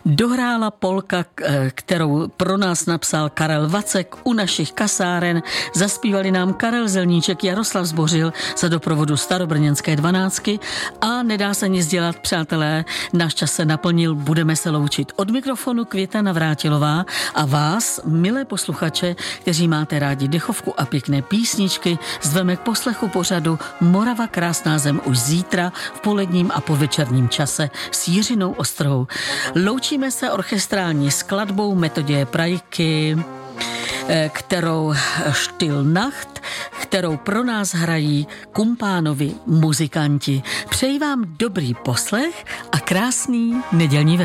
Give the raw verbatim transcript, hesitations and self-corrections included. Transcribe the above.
dohrála polka, kterou pro nás napsal Karel Vacek u našich kasáren. Zaspívali nám Karel Zelníček, Jaroslav Zbořil za doprovodu Starobrněnské dvanáctky a nedá se nic dělat, přátelé, náš čas se naplnil, budeme se loučit. Od mikrofonu Květa Navrátilová a vás, milé posluchače, kteří máte rádi dechovku a pěkné písničky, zveme k poslechu pořadu Morava krásná zem už zítra v poledním a povečerním čase s Jiřinou Ostrhou. Loučíme se orchestrální skladbou Metoděje Prajky, kterou Styl Nacht, kterou pro nás hrají Kumpánovi muzikanti. Přeji vám dobrý poslech a krásný nedělní večer.